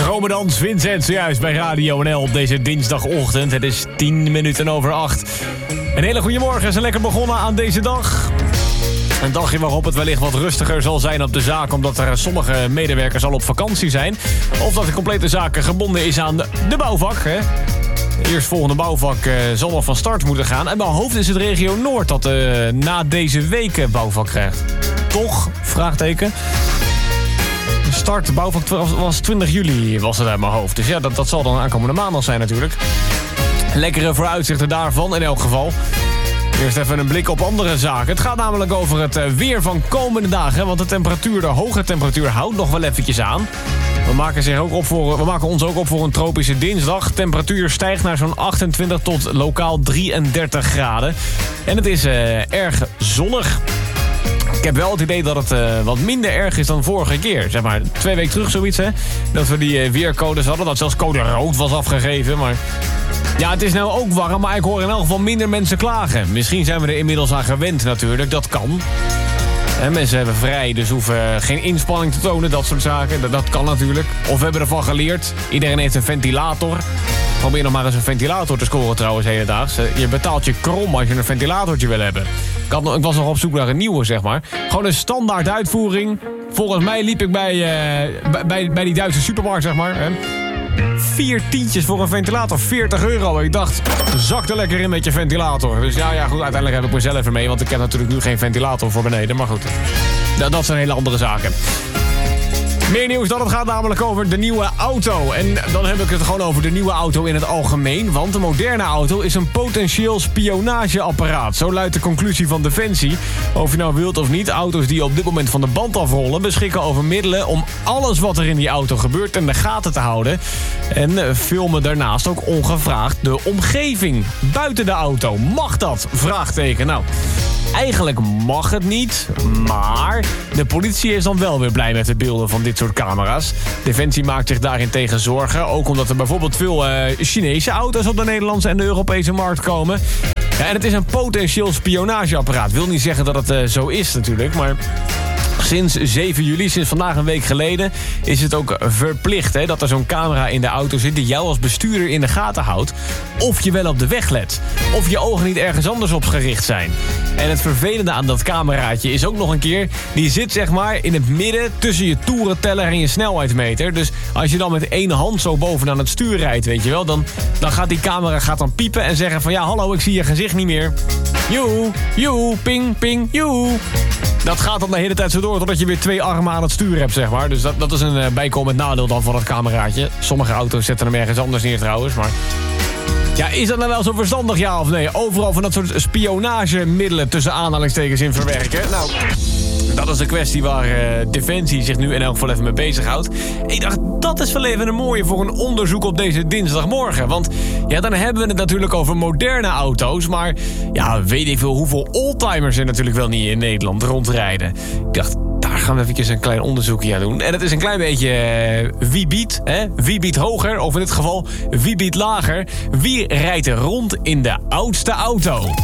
Romedans, Vincent, zojuist bij Radio NL op deze dinsdagochtend. Het is 8:10. Een hele goede morgen, is lekker begonnen aan deze dag. Een dagje waarop het wellicht wat rustiger zal zijn op de zaak, omdat er sommige medewerkers al op vakantie zijn. Of dat de complete zaak gebonden is aan de bouwvak. Hè? De eerstvolgende bouwvak zal nog van start moeten gaan. En bij hoofd is het regio Noord dat na deze week bouwvak krijgt. Toch? Vraagteken. De start bouwvak was 20 juli, was het uit mijn hoofd. Dus ja, dat zal dan aankomende maandag zijn natuurlijk. Lekkere vooruitzichten daarvan in elk geval. Eerst even een blik op andere zaken. Het gaat namelijk over het weer van komende dagen. Want de hoge temperatuur houdt nog wel eventjes aan. We maken ons ook op voor een tropische dinsdag. Temperatuur stijgt naar zo'n 28 tot lokaal 33 graden. En het is erg zonnig. Ik heb wel het idee dat het wat minder erg is dan vorige keer. Zeg maar 2 weken terug zoiets, hè. Dat we die weercodes hadden. Dat zelfs code rood was afgegeven, maar... Ja, het is nou ook warm, maar ik hoor in elk geval minder mensen klagen. Misschien zijn we er inmiddels aan gewend natuurlijk, dat kan. En mensen hebben vrij, dus hoeven geen inspanning te tonen, dat soort zaken. Dat kan natuurlijk. Of we hebben ervan geleerd. Iedereen heeft een ventilator. Probeer nog maar eens een ventilator te scoren trouwens hedendaags. Je betaalt je krom als je een ventilatortje wil hebben. Ik was nog op zoek naar een nieuwe, zeg maar. Gewoon een standaard uitvoering. Volgens mij liep ik bij die Duitse supermarkt, zeg maar. 4 tientjes voor een ventilator, €40. Ik dacht, zak er lekker in met je ventilator. Dus ja, goed, uiteindelijk heb ik mezelf ermee, want ik heb natuurlijk nu geen ventilator voor beneden. Maar goed, dat zijn hele andere zaken. Meer nieuws dan, het gaat namelijk over de nieuwe auto. En dan heb ik het gewoon over de nieuwe auto in het algemeen. Want de moderne auto is een potentieel spionageapparaat. Zo luidt de conclusie van Defensie. Of je nou wilt of niet, auto's die op dit moment van de band afrollen... beschikken over middelen om alles wat er in die auto gebeurt in de gaten te houden. En filmen daarnaast ook ongevraagd de omgeving buiten de auto. Mag dat? Vraagteken. Nou... Eigenlijk mag het niet, maar de politie is dan wel weer blij met de beelden van dit soort camera's. Defensie maakt zich daarentegen zorgen, ook omdat er bijvoorbeeld veel Chinese auto's op de Nederlandse en de Europese markt komen. Ja, en het is een potentieel spionageapparaat. Wil niet zeggen dat het zo is natuurlijk, maar... Sinds 7 juli, sinds vandaag een week geleden, is het ook verplicht hè, dat er zo'n camera in de auto zit die jou als bestuurder in de gaten houdt. Of je wel op de weg let. Of je ogen niet ergens anders op gericht zijn. En het vervelende aan dat cameraatje is ook nog een keer, die zit zeg maar in het midden tussen je toerenteller en je snelheidsmeter. Dus als je dan met 1 hand zo bovenaan het stuur rijdt, weet je wel, dan gaat die camera piepen en zeggen van ja, hallo, ik zie je gezicht niet meer. Joe, ping, ping, joe. Dat gaat dan de hele tijd zo door totdat je weer 2 armen aan het stuur hebt, zeg maar. Dus dat is een bijkomend nadeel dan van het cameraatje. Sommige auto's zetten hem ergens anders neer trouwens, maar... Ja, is dat nou wel zo verstandig, ja of nee? Overal van dat soort spionagemiddelen tussen aanhalingstekens in verwerken. Nou, dat is de kwestie waar Defensie zich nu in elk geval even mee bezighoudt. Ik dacht, dat is wel even een mooie voor een onderzoek op deze dinsdagmorgen. Want ja, dan hebben we het natuurlijk over moderne auto's. Maar ja, weet ik veel hoeveel oldtimers er natuurlijk wel niet in Nederland rondrijden. Ik dacht, daar gaan we eventjes een klein onderzoekje aan doen. En het is een klein beetje wie biedt, hè? Wie biedt hoger, of in dit geval wie biedt lager. Wie rijdt er rond in de oudste auto?